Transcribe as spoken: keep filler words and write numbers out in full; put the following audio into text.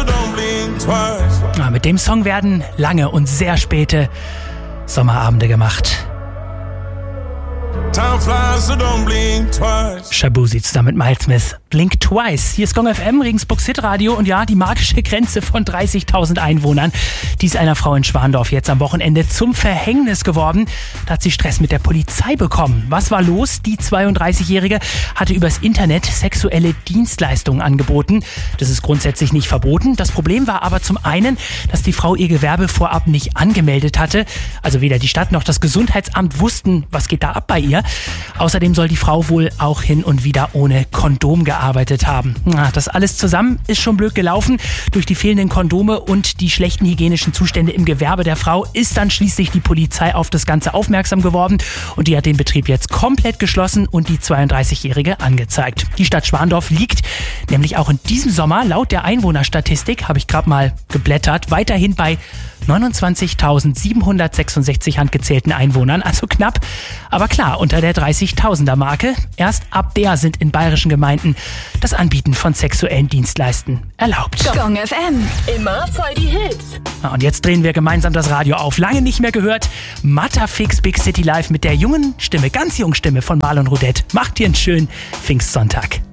Ja, mit dem Song werden lange und sehr späte Sommerabende gemacht. Shabuzi zusammen mit Miles Smith. Blink Twice. Hier ist Gong F M, Regensburgs Hitradio und ja, die magische Grenze von dreißigtausend Einwohnern. Die ist einer Frau in Schwandorf jetzt am Wochenende zum Verhängnis geworden. Da hat sie Stress mit der Polizei bekommen. Was war los? Die zweiunddreißigjährige hatte übers Internet sexuelle Dienstleistungen angeboten. Das ist grundsätzlich nicht verboten. Das Problem war aber zum einen, dass die Frau ihr Gewerbe vorab nicht angemeldet hatte. Also weder die Stadt noch das Gesundheitsamt wussten, was geht da ab bei ihr. Außerdem soll die Frau wohl auch hin und wieder ohne Kondom gearbeitet haben. Na, das alles zusammen ist schon blöd gelaufen. Durch die fehlenden Kondome und die schlechten hygienischen Zustände im Gewerbe der Frau ist dann schließlich die Polizei auf das Ganze aufmerksam geworden und die hat den Betrieb jetzt komplett geschlossen und die zweiunddreißigjährige angezeigt. Die Stadt Schwandorf liegt nämlich auch in diesem Sommer laut der Einwohnerstatistik, habe ich gerade mal geblättert, weiterhin bei neunundzwanzigtausendsiebenhundertsechsundsechzig handgezählten Einwohnern, also knapp, aber klar, unter der dreißigtausender Marke. Erst ab der sind in bayerischen Gemeinden das Anbieten von sexuellen Dienstleisten erlaubt. Gong F M, immer voll die Hits. Und jetzt drehen wir gemeinsam das Radio auf. Lange nicht mehr gehört. Matterfix Big City Live mit der jungen Stimme, ganz jungen Stimme von Marlon Roudette. Macht dir einen schönen Pfingstsonntag.